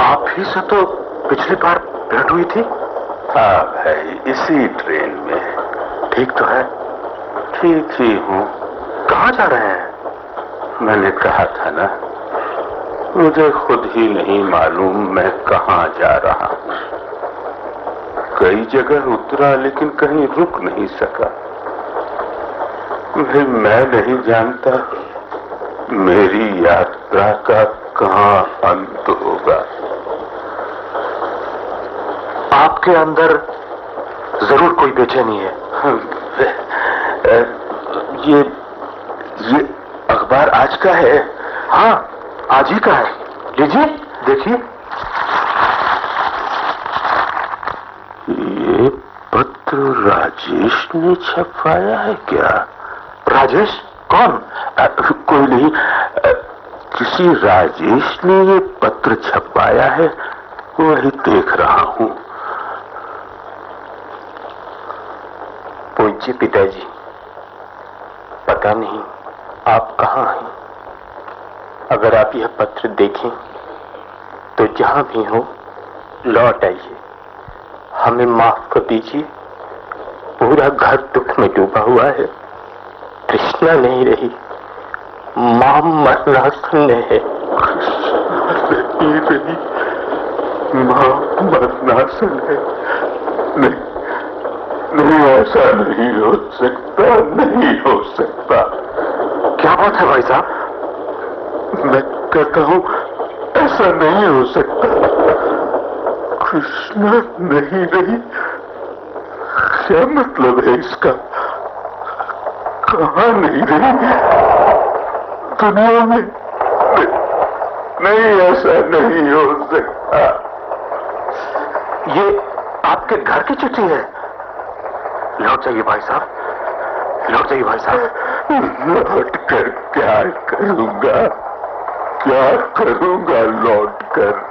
आप ही से तो पिछली बार भेंट हुई थी। हाँ भाई, इसी ट्रेन में। ठीक तो है? ठीक ही हूँ। कहाँ जा रहे हैं? मैंने कहा था ना, मुझे खुद ही नहीं मालूम मैं कहाँ जा रहा हूँ। कई जगह उतरा लेकिन कहीं रुक नहीं सका। मैं नहीं जानता मेरी यात्रा का कहाँ अंत होगा। आपके अंदर जरूर कोई बेचैनी है। ये अखबार आज का है? हाँ, आज ही का है। लीजिए, देखिए। ये पत्र राजेश ने छपवाया है क्या? राजेश? कौन? कोई नहीं, किसी राजेश ने ये पत्र छपवाया है, वही देख रहा हूँ। पूज्य पिताजी, पता नहीं आप कहाँ हैं। अगर आप यह पत्र देखें तो जहां भी हो लौट आइए। हमें माफ कर दीजिए, पूरा घर दुख में डूबा हुआ है। कृष्णा नहीं रही, मां मरणासन है। नहीं रही, मां मरणासन है। नहीं, ऐसा नहीं हो सकता, नहीं हो सकता। क्या बात है भाई साहब? मैं कहता हूं, ऐसा नहीं हो सकता। कृष्णा नहीं रही, क्या मतलब है इसका? कहाँ नहीं रही? दुनिया में नहीं, ऐसा नहीं हो सकता। ये आपके घर की चिट्ठी है। लौट जाइए भाई साहब, लौट जाइए भाई साहब। लौट कर क्या करूंगा? क्या करूंगा लौट कर?